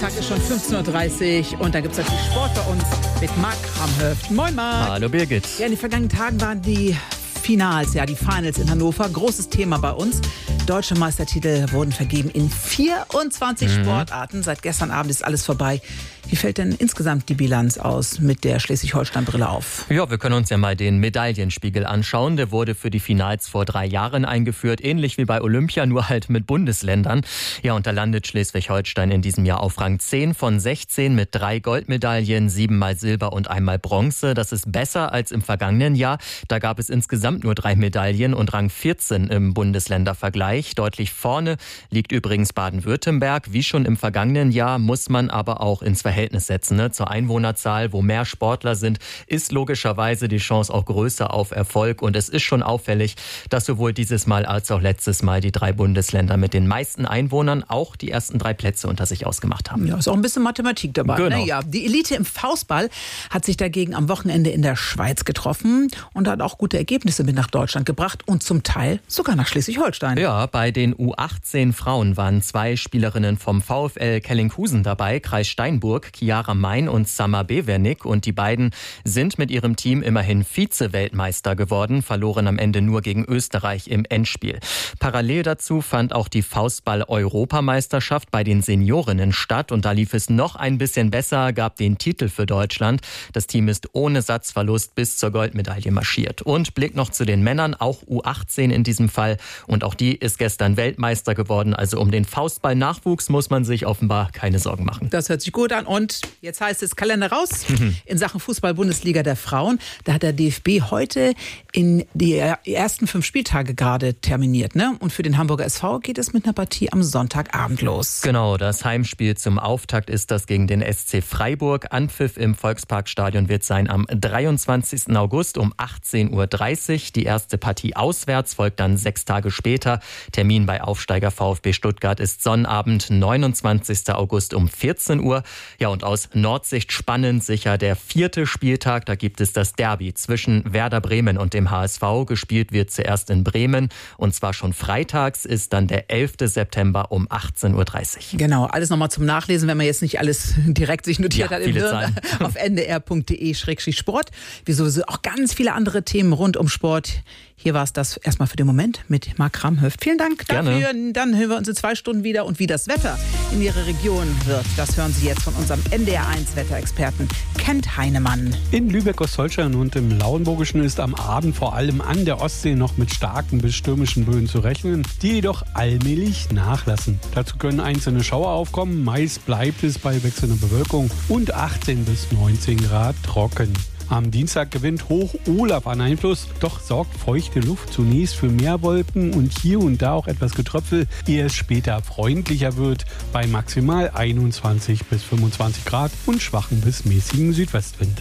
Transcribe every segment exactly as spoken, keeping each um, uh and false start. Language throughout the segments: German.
Donnerstag ist schon fünfzehn Uhr dreißig und da gibt es natürlich Sport bei uns mit Marc Kramhöft. Moin Marc. Hallo Birgit. Ja, in den vergangenen Tagen waren die Finals, ja die Finals in Hannover. Großes Thema bei uns. Deutsche Meistertitel wurden vergeben in vierundzwanzig mhm. Sportarten. Seit gestern Abend ist alles vorbei. Wie fällt denn insgesamt die Bilanz aus mit der Schleswig-Holstein-Brille auf? Ja, wir können uns ja mal den Medaillenspiegel anschauen. Der wurde für die Finals vor drei Jahren eingeführt, ähnlich wie bei Olympia, nur halt mit Bundesländern. Ja, und da landet Schleswig-Holstein in diesem Jahr auf Rang zehn von sechzehn mit drei Goldmedaillen, siebenmal Silber und einmal Bronze. Das ist besser als im vergangenen Jahr. Da gab es insgesamt nur drei Medaillen und Rang vierzehn im Bundesländervergleich. Deutlich vorne liegt übrigens Baden-Württemberg. Wie schon im vergangenen Jahr muss man aber auch ins Verhältnis setzen. Ne? Zur Einwohnerzahl, wo mehr Sportler sind, ist logischerweise die Chance auch größer auf Erfolg. Und es ist schon auffällig, dass sowohl dieses Mal als auch letztes Mal die drei Bundesländer mit den meisten Einwohnern auch die ersten drei Plätze unter sich ausgemacht haben. Ja, ist auch ein bisschen Mathematik dabei. Genau. Ne? Ja, die Elite im Faustball hat sich dagegen am Wochenende in der Schweiz getroffen und hat auch gute Ergebnisse mit nach Deutschland gebracht und zum Teil sogar nach Schleswig-Holstein. Ja, bei den U achtzehn Frauen waren zwei Spielerinnen vom VfL Kellinghusen dabei, Kreis Steinburg, Chiara Mein und Summer Bevernick. Und die beiden sind mit ihrem Team immerhin Vize-Weltmeister geworden, verloren am Ende nur gegen Österreich im Endspiel. Parallel dazu fand auch die Faustball-Europameisterschaft bei den Seniorinnen statt. Und da lief es noch ein bisschen besser, gab den Titel für Deutschland. Das Team ist ohne Satzverlust bis zur Goldmedaille marschiert. Und Blick noch zu den Männern, auch U achtzehn in diesem Fall. Und auch die ist gestern Weltmeister geworden. Also um den Faustball-Nachwuchs muss man sich offenbar keine Sorgen machen. Das hört sich gut an. Und jetzt heißt es Kalender raus in Sachen Fußball-Bundesliga der Frauen. Da hat der D F B heute in die ersten fünf Spieltage gerade terminiert. Ne? Und für den Hamburger S V geht es mit einer Partie am Sonntagabend los. Genau, das Heimspiel zum Auftakt ist das gegen den S C Freiburg. Anpfiff im Volksparkstadion wird sein am dreiundzwanzigsten August um achtzehn Uhr dreißig. Die erste Partie auswärts folgt dann sechs Tage später. Termin bei Aufsteiger VfB Stuttgart ist Sonnabend, neunundzwanzigsten August um vierzehn Uhr. Ja, und aus Nordsicht spannend sicher der vierte Spieltag. Da gibt es das Derby zwischen Werder Bremen und dem H S V. Gespielt wird zuerst in Bremen und zwar schon freitags, ist dann der elften September um achtzehn Uhr dreißig. Genau, alles nochmal zum Nachlesen, wenn man jetzt nicht alles direkt sich notiert ja, hat im Hirn, auf n d r punkt d e slash sport. Wie sowieso auch ganz viele andere Themen rund um Sport. Hier war es das erstmal für den Moment mit Marc Kramhöft. Vielen Dank dafür. Gerne. Dann hören wir uns in zwei Stunden wieder. Und wie das Wetter in Ihrer Region wird, das hören Sie jetzt von unserem N D R eins Wetterexperten Kent Heinemann. In Lübeck-Ostholstein und im Lauenburgischen ist am Abend vor allem an der Ostsee noch mit starken bis stürmischen Böen zu rechnen, die jedoch allmählich nachlassen. Dazu können einzelne Schauer aufkommen. Meist bleibt es bei wechselnder Bewölkung und achtzehn bis neunzehn Grad trocken. Am Dienstag gewinnt Hoch Olaf an Einfluss, doch sorgt feuchte Luft zunächst für mehr Wolken und hier und da auch etwas Getröpfel, ehe es später freundlicher wird bei maximal einundzwanzig bis fünfundzwanzig Grad und schwachen bis mäßigen Südwestwind.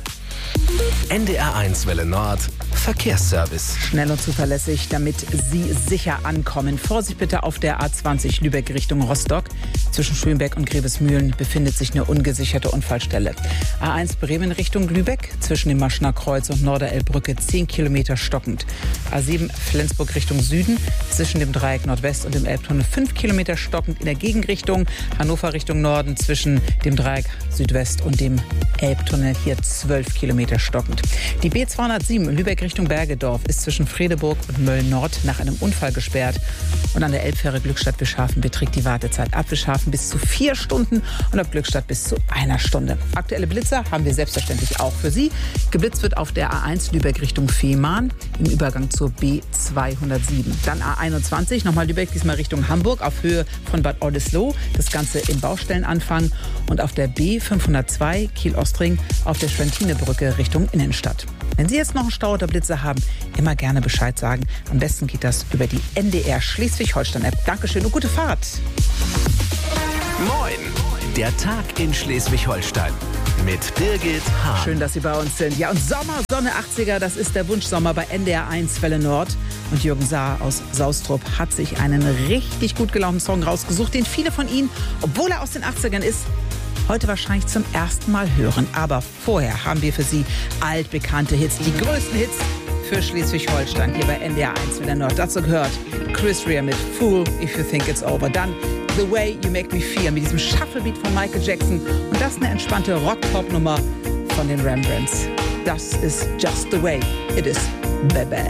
N D R eins Welle Nord Verkehrsservice. Schnell und zuverlässig, damit Sie sicher ankommen. Vorsicht bitte auf der A zwanzig Lübeck Richtung Rostock. Zwischen Schönberg und Grevesmühlen befindet sich eine ungesicherte Unfallstelle. A eins Bremen Richtung Lübeck. Zwischen dem Maschener Kreuz und Norderelbbrücke zehn Kilometer stockend. A sieben Flensburg Richtung Süden. Zwischen dem Dreieck Nordwest und dem Elbtunnel fünf Kilometer stockend in der Gegenrichtung. Hannover Richtung Norden zwischen dem Dreieck Südwest und dem Elbtunnel hier zwölf Kilometer stockend. Die B zweihundertsieben Lübeck Richtung Bergedorf ist zwischen Fredeburg und Mölln-Nord nach einem Unfall gesperrt. Und an der Elbfähre Glückstadt-Wischhafen beträgt die Wartezeit ab Wischhafen bis zu vier Stunden und ab Glückstadt bis zu einer Stunde. Aktuelle Blitzer haben wir selbstverständlich auch für Sie. Geblitzt wird auf der A eins Lübeck Richtung Fehmarn im Übergang zur B zweihundertsieben. Dann A einundzwanzig, nochmal Lübeck, diesmal Richtung Hamburg auf Höhe von Bad Oldesloe. Das Ganze im Baustellenanfang. Und auf der B fünfhundertzwei Kiel-Ostring auf der Schwentinebrücke Richtung Innenstadt. Wenn Sie jetzt noch einen Stau oder Blitzer haben, immer gerne Bescheid sagen. Am besten geht das über die N D R Schleswig-Holstein-App. Dankeschön und gute Fahrt. Moin, der Tag in Schleswig-Holstein mit Birgit Hahn. Schön, dass Sie bei uns sind. Ja, und Sommer, Sonne achtziger, das ist der Wunschsommer bei N D R eins Welle Nord. Und Jürgen Saar aus Saustrup hat sich einen richtig gut gelaunten Song rausgesucht, den viele von Ihnen, obwohl er aus den achtzigern ist, heute wahrscheinlich zum ersten Mal hören. Aber vorher haben wir für Sie altbekannte Hits, die größten Hits für Schleswig-Holstein hier bei N D R eins Welle Nord. Dazu gehört Chris Rea mit Fool If You Think It's Over. Dann The Way You Make Me Feel mit diesem Shufflebeat von Michael Jackson. Und das eine entspannte Rock-Pop-Nummer von den Rembrandts. Das ist Just the Way It Is, Baby.